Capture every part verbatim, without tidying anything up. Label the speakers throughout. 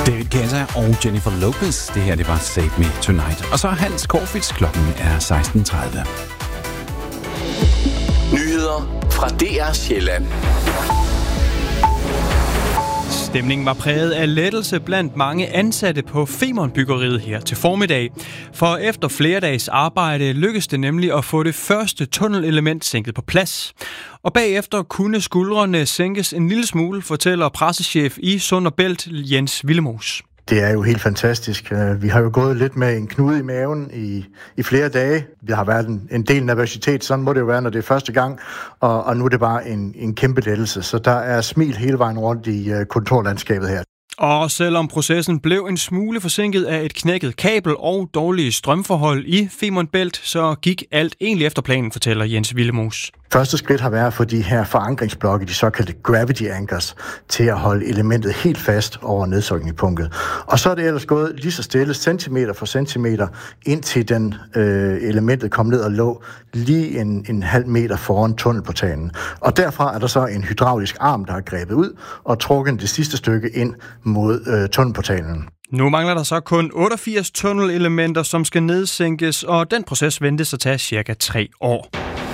Speaker 1: David Guetta og Jennifer Lopez. Det her, det var Save Me Tonight. Og så Hans Corfitz. Klokken er seksten tredive.
Speaker 2: Nyheder fra D R Sjælland.
Speaker 3: Stemningen var præget af lettelse blandt mange ansatte på Femern-byggeriet her til formiddag. For efter flere dages arbejde lykkedes det nemlig at få det første tunnelelement sænket på plads. Og bagefter kunne skuldrene sænkes en lille smule, fortæller pressechef i Sund og Bælt, Jens Willemoes.
Speaker 4: Det er jo helt fantastisk. Vi har jo gået lidt med en knude i maven i, i flere dage. Vi har været en, en del nervøsitet, sådan må det jo være, når det er første gang, og, og nu er det bare en, en kæmpe lettelse. Så der er smil hele vejen rundt i uh, kontorlandskabet her. Og
Speaker 3: selvom processen blev en smule forsinket af et knækket kabel og dårlige strømforhold i Femern Bælt, så gik alt egentlig efter planen, fortæller Jens Willemoes.
Speaker 4: Første skridt har været at få de her forankringsblokke, de såkaldte gravity anchors, til at holde elementet helt fast over nedsænkningspunktet. Og så er det ellers gået lige så stille, centimeter for centimeter, indtil den øh, elementet kom ned og lå lige en, en halv meter foran tunnelportalen. Og derfra er der så en hydraulisk arm, der har grebet ud og trukket det sidste stykke ind mod øh, tunnelportalen.
Speaker 3: Nu mangler der så kun otteogfirs tunnelelementer, som skal nedsænkes, og den proces ventes at tage cirka tre år.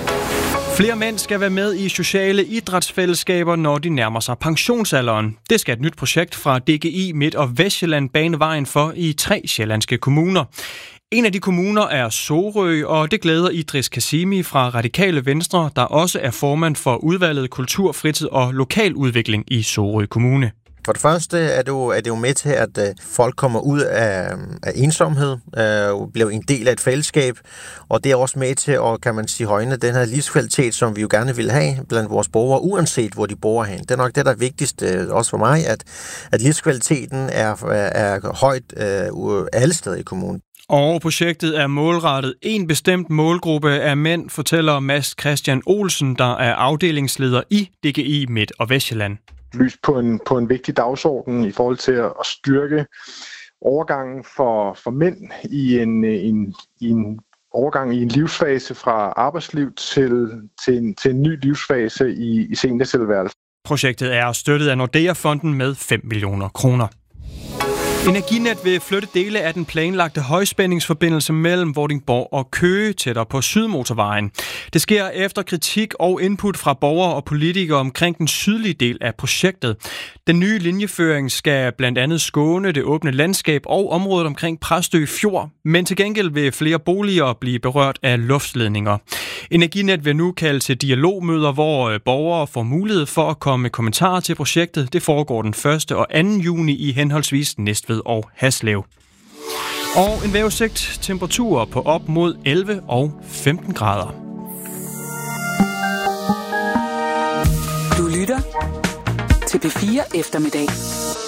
Speaker 3: Flere mænd skal være med i sociale idrætsfællesskaber, når de nærmer sig pensionsalderen. Det skal et nyt projekt fra D G I Midt- og Vestjylland bane vejen for i tre sjællandske kommuner. En af de kommuner er Sorø, og det glæder Idris Kasimi fra Radikale Venstre, der også er formand for udvalget Kultur, Fritid og Lokaludvikling i Sorø Kommune.
Speaker 5: For det første er det jo, er det jo med til, at øh, folk kommer ud af, af ensomhed, øh, bliver en del af et fællesskab, og det er også med til at, kan man sige, højne den her livskvalitet, som vi jo gerne vil have blandt vores borgere, uanset hvor de bor hen. Det er nok det, der er vigtigst, øh, også for mig, at, at livskvaliteten er, er, er højt øh, alle steder i kommunen.
Speaker 3: Og projektet er målrettet en bestemt målgruppe af mænd, fortæller Mads Christian Olsen, der er afdelingsleder i D G I Midt- og Vestjylland.
Speaker 6: Lys på en, på en vigtig dagsorden i forhold til at styrke overgangen for, for mænd i en, en, i en overgang i en livsfase fra arbejdsliv til, til, en, til en ny livsfase i, i seniortilværelse.
Speaker 3: Projektet er støttet af Nordea-fonden med fem millioner kroner. Energinet vil flytte dele af den planlagte højspændingsforbindelse mellem Vordingborg og Køge tættere på Sydmotorvejen. Det sker efter kritik og input fra borgere og politikere omkring den sydlige del af projektet. Den nye linjeføring skal blandt andet skåne det åbne landskab og området omkring Præstø Fjord, men til gengæld vil flere boliger blive berørt af luftledninger. Energinet vil nu kalde til dialogmøder, hvor borgere får mulighed for at komme med kommentarer til projektet. Det foregår den første og anden juni i henholdsvis Næstved og Haslev. Og en vejrudsigt, temperaturer på op mod elleve og femten grader.
Speaker 7: Du lytter til P fire Eftermiddag.